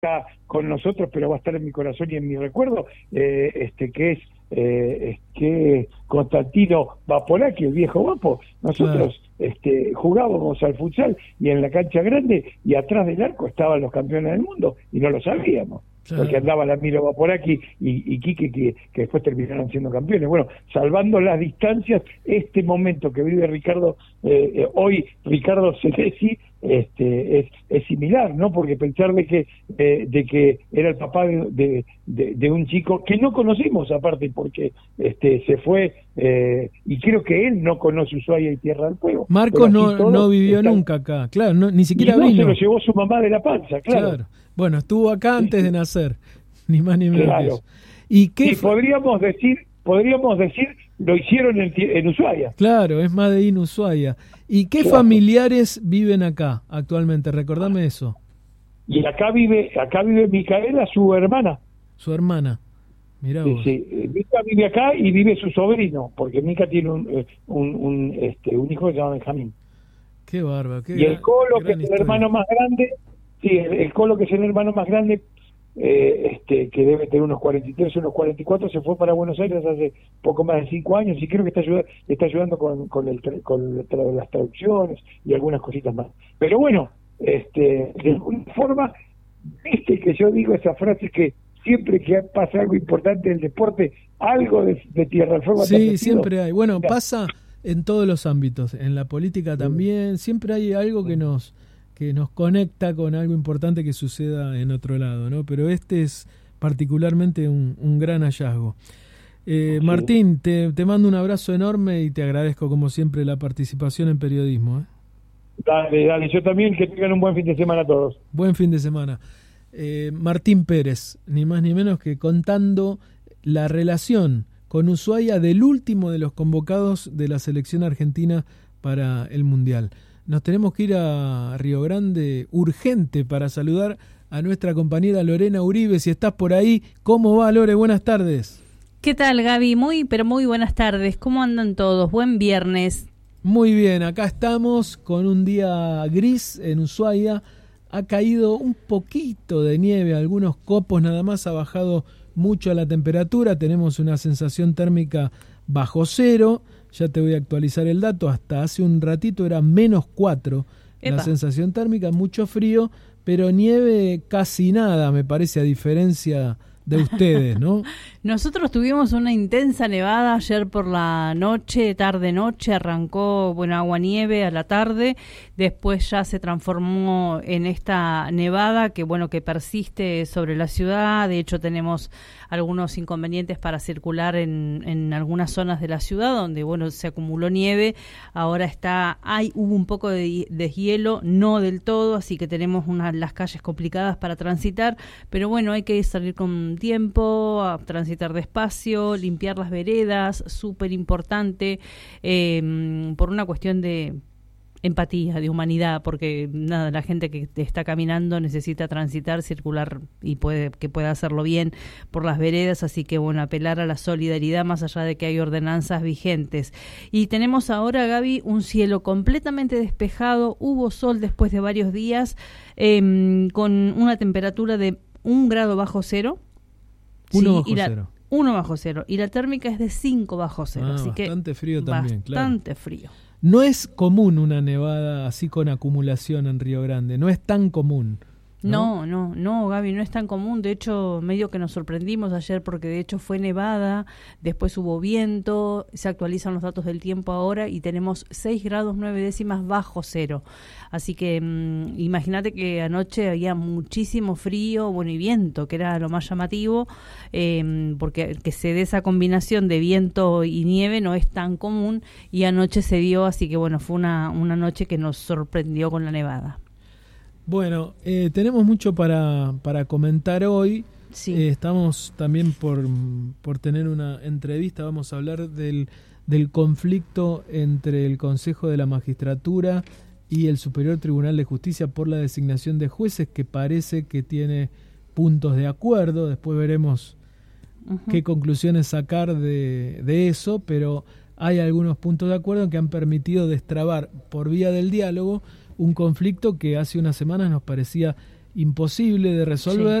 está con nosotros, pero va a estar en mi corazón y en mi recuerdo, que es Constantino Vapolaki, el viejo Vapo. Nosotros jugábamos al futsal y en la cancha grande, y atrás del arco estaban los campeones del mundo y no lo sabíamos. Claro. Porque andaba Lamiro Vaporaki y Quique, que después terminaron siendo campeones. Bueno, salvando las distancias, este momento que vive Ricardo, hoy Ricardo Senesi, es similar, ¿no? Porque pensar de que era el papá de un chico que no conocimos, aparte, porque se fue, y creo que él no conoce Ushuaia y Tierra del Fuego. Marcos no vivió nunca acá, claro, ni siquiera vino. Se lo llevó su mamá de la panza, claro. Bueno, estuvo acá antes de nacer, ni más ni menos. Claro. ¿Y podríamos decir, lo hicieron en Ushuaia. Claro, es Made in Ushuaia. ¿Y qué familiares viven acá actualmente? Recordame eso. Y acá vive Micaela, su hermana. Su hermana. Mirá vos. Sí, Mica vive acá y vive su sobrino, porque Mica tiene un hijo que se llama Benjamín. Qué bárbaro. Y el Colo, que es el hermano más grande, el Colo, que es el hermano más grande, que debe tener unos 43, unos 44, se fue para Buenos Aires hace poco más de 5 años y creo que está ayudando con las traducciones y algunas cositas más. Pero bueno, de alguna forma, viste que yo digo esa frase que siempre que pasa algo importante en el deporte, algo de Tierra del Fuego. Sí, siempre hay. Bueno, pasa en todos los ámbitos, en la política también, siempre hay algo que nos conecta con algo importante que suceda en otro lado, ¿no? Pero este es particularmente un gran hallazgo. Martín, te mando un abrazo enorme y te agradezco como siempre la participación en periodismo, ¿eh? Dale, yo también, que tengan un buen fin de semana a todos. Buen fin de semana. Martín Pérez, ni más ni menos que contando la relación con Ushuaia del último de los convocados de la selección argentina para el Mundial. Nos tenemos que ir a Río Grande urgente para saludar a nuestra compañera Lorena Uribe. Si estás por ahí, ¿cómo va, Lore? Buenas tardes. ¿Qué tal, Gaby? Muy buenas tardes. ¿Cómo andan todos? Buen viernes. Muy bien, acá estamos con un día gris en Ushuaia. Ha caído un poquito de nieve, algunos copos nada más, ha bajado mucho la temperatura. Tenemos una sensación térmica bajo cero. Ya te voy a actualizar el dato, hasta hace un ratito era -4 la sensación térmica, mucho frío, pero nieve casi nada, me parece, a diferencia de ustedes, ¿no? Nosotros tuvimos una intensa nevada ayer por la noche, tarde-noche, arrancó, agua-nieve a la tarde, después ya se transformó en esta nevada que persiste sobre la ciudad. De hecho tenemos algunos inconvenientes para circular en algunas zonas de la ciudad donde se acumuló nieve. Ahora hubo un poco de deshielo, no del todo, así que tenemos las calles complicadas para transitar, pero hay que salir con tiempo, a transitar despacio, limpiar las veredas, súper importante, por una cuestión de empatía, de humanidad, porque la gente que está caminando necesita transitar, circular y que pueda hacerlo bien por las veredas, así que apelar a la solidaridad más allá de que hay ordenanzas vigentes. Y tenemos ahora, Gaby, un cielo completamente despejado, hubo sol después de varios días, con una temperatura de 1 grado bajo cero. 1 bajo cero. 1 bajo cero. Y la térmica es de 5 bajo cero. Así bastante que frío también, claro. Bastante frío. No es común una nevada así con acumulación en Río Grande. No es tan común. No, Gaby, no es tan común. De hecho, medio que nos sorprendimos ayer porque de hecho fue nevada, después hubo viento, se actualizan los datos del tiempo ahora y tenemos 6 grados 9 décimas bajo cero. Así que imagínate que anoche había muchísimo frío, y viento, que era lo más llamativo, porque que se dé esa combinación de viento y nieve no es tan común y anoche se dio, así que fue una noche que nos sorprendió con la nevada. Bueno, tenemos mucho para comentar hoy. Sí. Estamos también por tener una entrevista. Vamos a hablar del conflicto entre el Consejo de la Magistratura y el Superior Tribunal de Justicia por la designación de jueces, que parece que tiene puntos de acuerdo. Después veremos qué conclusiones sacar de eso, pero hay algunos puntos de acuerdo que han permitido destrabar por vía del diálogo un conflicto que hace unas semanas nos parecía imposible de resolver.